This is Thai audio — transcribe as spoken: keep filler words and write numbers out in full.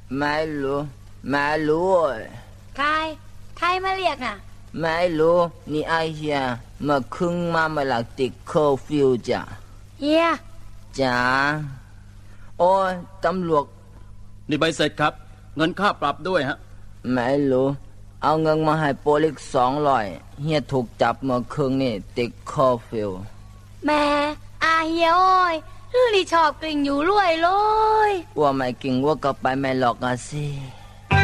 ไม่รู้ไม่รู้ใครใครมาเรียกน่ะไม่รู้นี่ไอเฮียมาครึ่งมามาหลักติดเคอร์ฟิวจ้ะเฮียจ้าโอ้ยตำรวจนี่ใบเสร็จครับเงินค่าปรับด้วยฮะไม่รู้เอาเงินมาให้โปลิกสองร้อยเฮียถูกจับมาครึ่งนี่ติดเคอร์ฟิวแม่อาเฮียโอ้ยลือนี่ชอบกลิ่งอยู่รวยเลยว่าไม่กินว่าก็ไปไม่หลอกอ่ะสิ